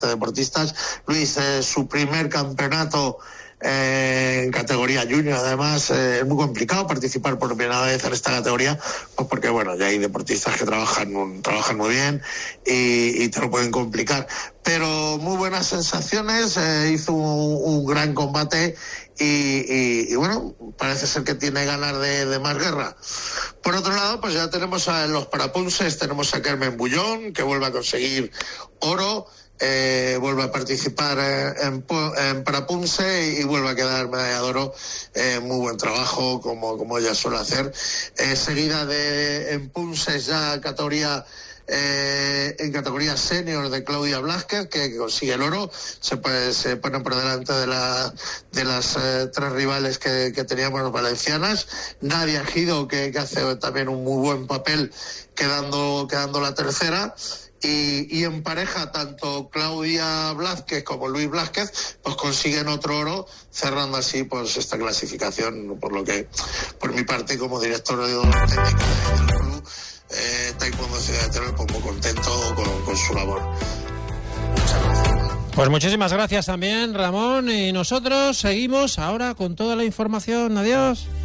deportistas. Luis, su primer campeonato en categoría junior, además es muy complicado participar por primera vez en esta categoría, pues porque bueno, ya hay deportistas que trabajan muy bien y te lo pueden complicar, pero muy buenas sensaciones, hizo un gran combate y bueno, parece ser que tiene ganas de más guerra. Por otro lado, pues ya tenemos a los parapunses, tenemos a Carmen Bullón, que vuelve a conseguir oro, vuelve a participar en parapunse y vuelve a quedar medalla de oro. Muy buen trabajo, como ella suele hacer. Seguida en punses ya en categoría senior de Claudia Blázquez, que consigue el oro, se pone por delante de las tres rivales que teníamos, las valencianas. Nadia Gido, que hace también un muy buen papel, quedando la tercera. Y en pareja, tanto Claudia Blázquez como Luis Blázquez pues consiguen otro oro, cerrando así pues esta clasificación, por lo que por mi parte como director de técnico del club Taekwondo Ciudad de Teruel, pues muy contento con su labor. Muchas gracias. Pues muchísimas gracias también, Ramón, y nosotros seguimos ahora con toda la información. Adiós.